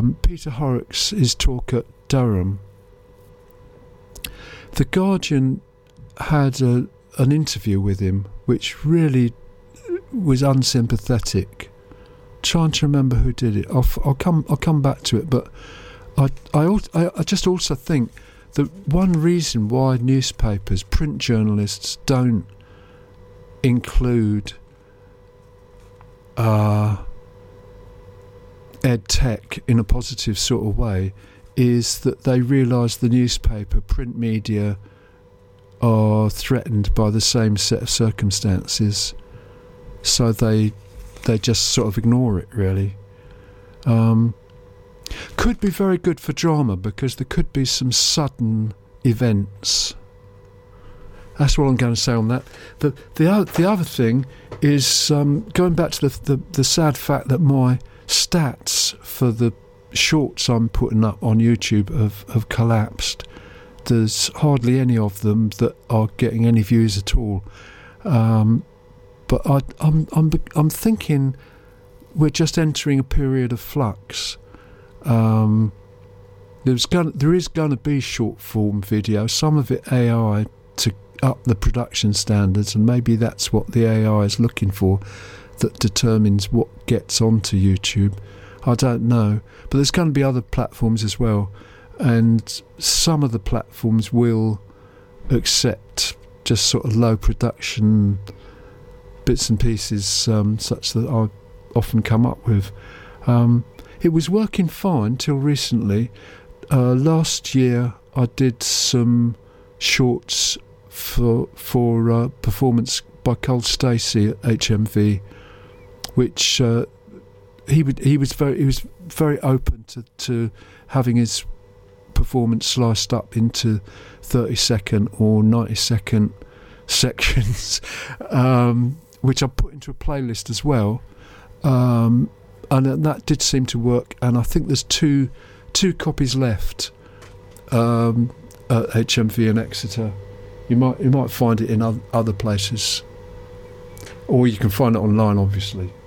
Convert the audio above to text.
Peter Horrocks' talk at Durham. The Guardian had an interview with him which really was unsympathetic. Trying to remember who did it. I'll come back to it, but I just also think that one reason why newspapers, print journalists don't include ed tech in a positive sort of way is that they realise the newspaper, print media are threatened by the same set of circumstances, so they just sort of ignore it, really. Could be very good for drama because there could be some sudden events. That's what I'm going to say on that. The other thing is going back to the sad fact that my stats for the shorts I'm putting up on YouTube have collapsed. There's hardly any of them that are getting any views at all. But I'm thinking we're just entering a period of flux. There is going to be short form video, some of it AI to up the production standards, and maybe that's what the AI is looking for, that determines what gets onto YouTube. I don't know, but there's going to be other platforms as well, and some of the platforms will accept just sort of low production bits and pieces, such that I often come up with. It was working fine till recently. Last year I did some shorts for performance by Cole Stacey at HMV, which he was very open to having his performance sliced up into 30-second or 90-second sections, which I put into a playlist as well, and that did seem to work. And I think there's two copies left at HMV in Exeter. You might find it in other places, or you can find it online, obviously.